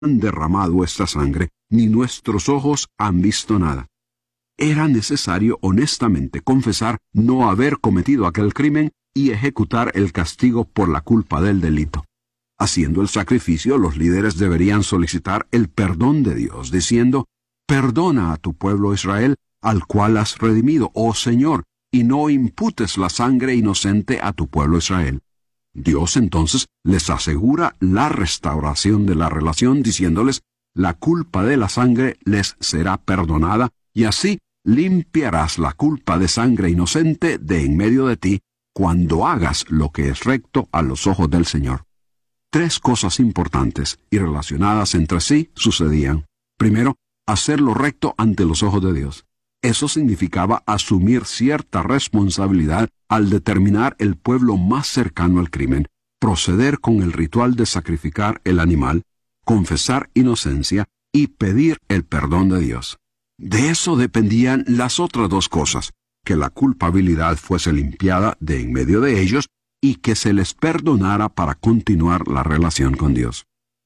han derramado esta sangre, ni nuestros ojos han visto nada. Era necesario honestamente confesar no haber cometido aquel crimen y ejecutar el castigo por la culpa del delito. Haciendo el sacrificio, los líderes deberían solicitar el perdón de Dios, diciendo: «Perdona a tu pueblo Israel, al cual has redimido, oh Señor, y no imputes la sangre inocente a tu pueblo Israel». Dios entonces les asegura la restauración de la relación, diciéndoles: «La culpa de la sangre les será perdonada, y así limpiarás la culpa de sangre inocente de en medio de ti, cuando hagas lo que es recto a los ojos del Señor». Tres cosas importantes y relacionadas entre sí sucedían. Primero, hacer lo recto ante los ojos de Dios. Eso significaba asumir cierta responsabilidad al determinar el pueblo más cercano al crimen, proceder con el ritual de sacrificar el animal, confesar inocencia y pedir el perdón de Dios. De eso dependían las otras dos cosas: que la culpabilidad fuese limpiada de en medio de ellos y que se les perdonara para continuar la relación con Dios.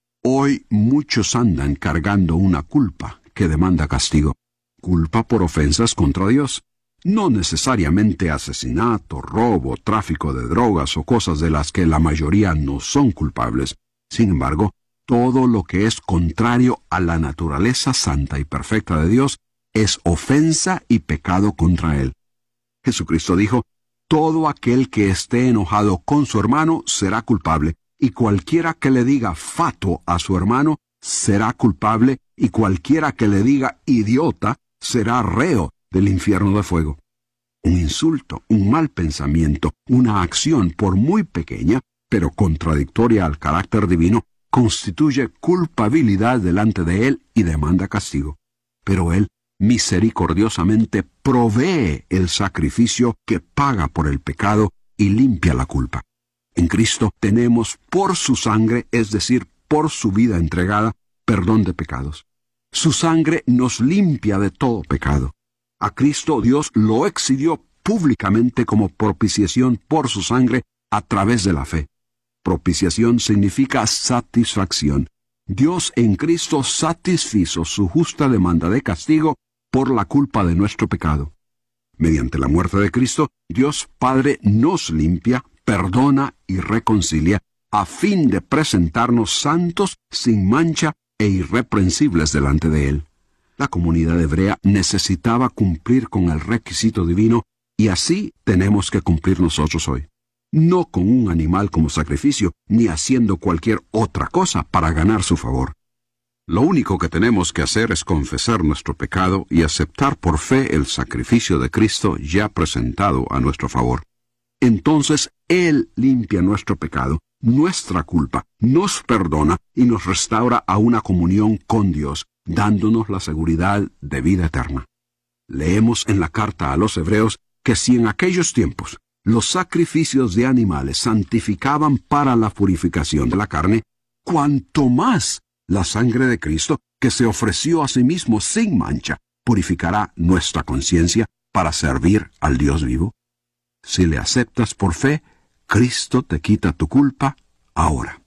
Hoy muchos andan cargando una culpa que demanda castigo. Culpa por ofensas contra Dios. No necesariamente asesinato, robo, tráfico de drogas o cosas de las que la mayoría no son culpables. Sin embargo, todo lo que es contrario a la naturaleza santa y perfecta de Dios es ofensa y pecado contra Él. Jesucristo dijo: «Todo aquel que esté enojado con su hermano será culpable, y cualquiera que le diga fato a su hermano será culpable, y cualquiera que le diga idiota será reo del infierno de fuego». Un insulto, un mal pensamiento, una acción, por muy pequeña, pero contradictoria al carácter divino, constituye culpabilidad delante de Él y demanda castigo. Pero Él misericordiosamente provee el sacrificio que paga por el pecado y limpia la culpa. En Cristo tenemos por su sangre, es decir, por su vida entregada, perdón de pecados. Su sangre nos limpia de todo pecado. A Cristo Dios lo exhibió públicamente como propiciación por su sangre a través de la fe. Propiciación significa satisfacción. Dios en Cristo satisfizo su justa demanda de castigo por la culpa de nuestro pecado. Mediante la muerte de Cristo, Dios Padre nos limpia, perdona y reconcilia, a fin de presentarnos santos, sin mancha e irreprensibles delante de Él. La comunidad hebrea necesitaba cumplir con el requisito divino, y así tenemos que cumplir nosotros hoy. No con un animal como sacrificio, ni haciendo cualquier otra cosa para ganar su favor. Lo único que tenemos que hacer es confesar nuestro pecado y aceptar por fe el sacrificio de Cristo ya presentado a nuestro favor. Entonces Él limpia nuestro pecado, nuestra culpa, nos perdona y nos restaura a una comunión con Dios, dándonos la seguridad de vida eterna. Leemos en la carta a los Hebreos que si en aquellos tiempos los sacrificios de animales santificaban para la purificación de la carne, cuanto más la sangre de Cristo, que se ofreció a sí mismo sin mancha, purificará nuestra conciencia para servir al Dios vivo. Si le aceptas por fe, Cristo te quita tu culpa ahora.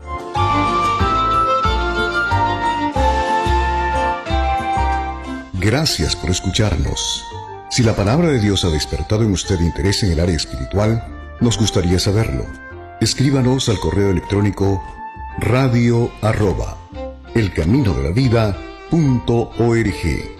Gracias por escucharnos. Si la palabra de Dios ha despertado en usted interés en el área espiritual, nos gustaría saberlo. Escríbanos al correo electrónico radio@elcaminodelavida.org.